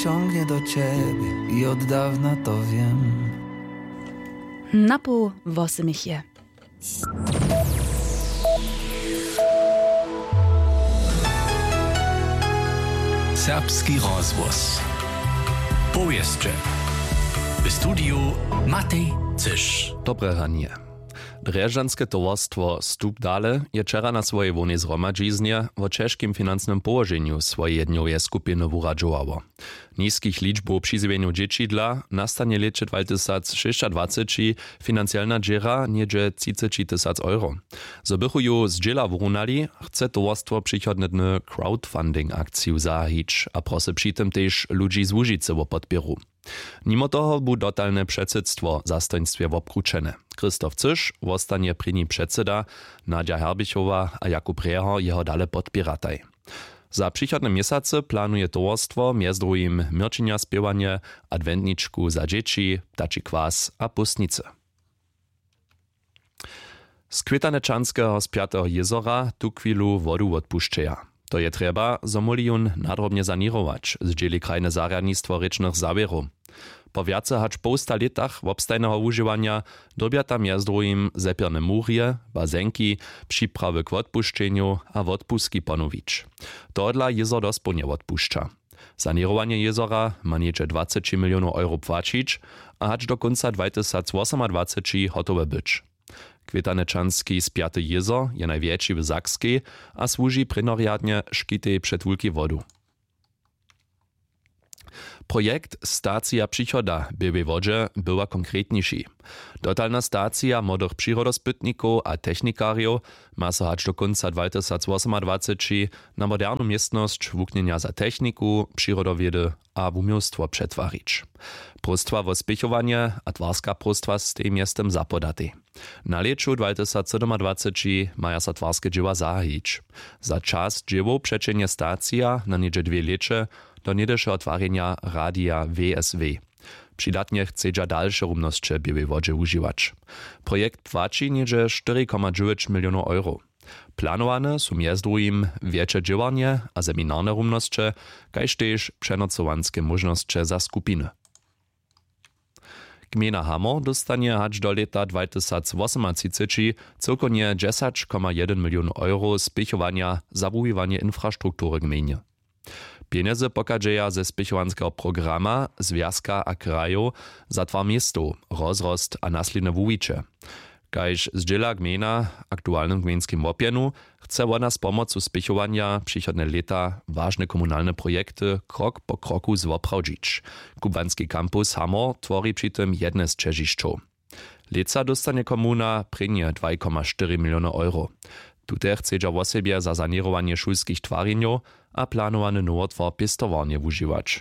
ciągnie do ciebie i od dawna to wiem. Na pół wosymich je. Serbski rozgłos. Powieszcze. W studiu Matej Cysz. Dobre ranie. Drežanske towarstwo Stup Dale je wczera na swojej wolnej zhromadźiznie o ciężkim finansowym położeniu swojej jednowej skupiny wuradżowało. Niskich liczbów przyzwieniu dzieci dla nastanie lecie 2026 finansjalna dziera niedzie 30 000 euro. Zobychu ju z dziela wurunali, chce towarstwo przychodne crowdfunding akcję zahić, a prosy przy tym też ludzi z Łużycy o podpieru. Mimo toho bu dotalne předsydstwo zastoństwie obkručene. Krzysztof Cysz wostanie pryni předseda, Nadia Herbichowa a Jakub Reher jeho dale podpirataj. Za przychodne miesiące planuje towarstwo między drugim mierczenia spiewanie, adwentniczku za dzieci, ptaczy kwas a pustnice. Z Kwitanečanského z Piatého jezora tu chwilu wodu odpuszczeja. To je treba zo milion nadrobnie zanirować, zdzieli krajne zarjadnictwo rycznych zawierów. Po wiace hacz pousta letach wobstajnego używania dobia tam je z drugim zepierne murie, bazenki, przyprawy k odpuszczeniu a odpustki ponowić. To dla jezor dosponie odpuszcza. Sanirowanie jezora ma niecze 20 milionów euro płacić, a hacz do końca 2028 hotowe być. Kwitanečanski spiaty jezor je największy w Sakskiej, a służy prynoriadnie szkitej przetwórki wodu. Projekt Stacja Przychoda by w wodzie była konkretniejszy. Dotalna stacja młodych przyrodospytników a technikariów ma so hać do końca 2028 na moderną miestność włóknienia za techniku, przyrodowiedy a umiejstwo przetwarić. Prostwa w ospiechowanie a twarska prostwa z tym miastem zapodaty. Na leczu 2027 maja sa twarske dzieła zahić. Za czas dziełów przeczenie stacja na niedzie 2 lecze do niedejszego otwarenia radia WSW. Przydatnie chcedza dalsze rumnosće białej wodzie używać. Projekt płaci niedzie 4,9 milionów euro. Planowane są między drugim większe dziełanie a seminarne rumnosće, kaž też przenocowanskie możności za skupiny. Gmina Hamor dostanie hacz do leta 2038 celkonie 10,1 milion euro spěchowania za wujiwanie infrastruktury gminie. Pieniądze pokażeja ze spěchovanského programa Związka a kraju za 2 miastów, rozrost a naslідne wujicze. Kaž zdziela gmina aktualnym gminskim opienu, chce ona z pomocą spěchowania przychodne leta ważne komunalne projekty krok po kroku zwoprawdzić. Kubanski kampus Hamor tworzy przy tym jedne z czeziszczów. Leca dostanie komuna prynie 2,4 miliony euro. Tutaj chce o sobie za sanirowanie szulskich twarinów a planowany nowotwór pistowarnie używać.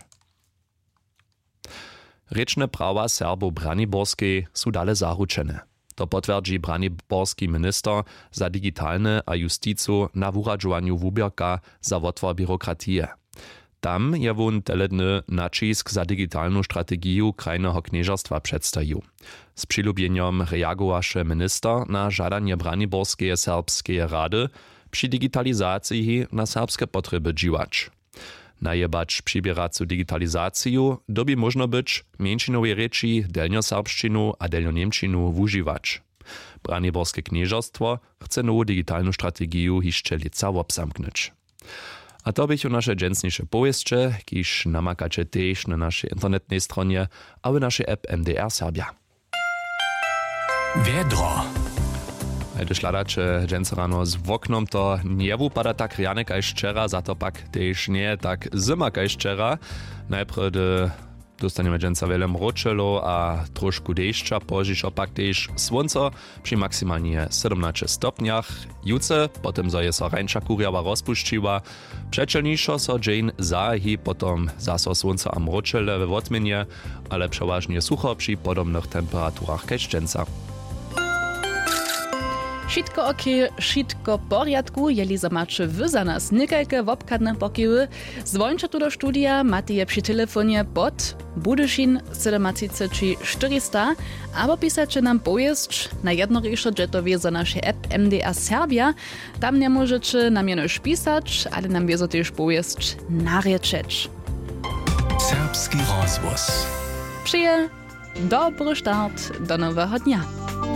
Rečne prawa Serbów Braniborskiej są dalej zaruczone. To potwierdzi braniborski minister za digitalne a justicu na wuradżowaniu wubierka za otwór biurokratie. Tam je won teledny nacisk za digitalną strategię krajnego knieżerstwa przedstawił. Z przylubieniem reagowaše minister na żadanie braniborskie serbskie rady przy digitalizacji na serbskie potrzeby dziwać. Najebacz przybieracą digitalizację dobi można być mniejszynowej rzeczy delnioserbszczynu a delnioniemczynu używać. Braniborskie knieżerstwo chce nową digitalną strategię jeszcze lica obsamknąć. A to bychu nasze dżensniejsze powieście, kiż namakacie też na naszej internetnej stronie, a w naszej app MDR Serbia. Wiedro. Gdy szladacie dżęce rano z oknom, to nie wupada tak rjane kaj szczera, za to pak też nie tak zima kaj szczera. Najpierw dostaniemy dżęca wiele mroczelo a troszkę deszcza, później opak też słońce przy maksymalnie 17 stopniach. Juce, potem zo je so rańcza kurjawa rozpuściła. Przeczelniejszo so dzień zahi, potem zaso słońce a mroczele we odmienie, ale przeważnie sucho przy podobnych temperaturach kaj dżęca. Šitko oki, šitko porjadku, jeli za mače v za nas nekajke wobkadne pokiwy. Zwończa tu do studia Mateje przy telefonie pod Budyšin 73400, albo pisacie nam powieść na jednorisze dżetowie za nasze app MDR Serbia. Tam nie możecie nam jenoś pisać, ale nam wiezo też powieść naryczeć. Serbski rozhłos. Przyje dobry start do nowego dnia.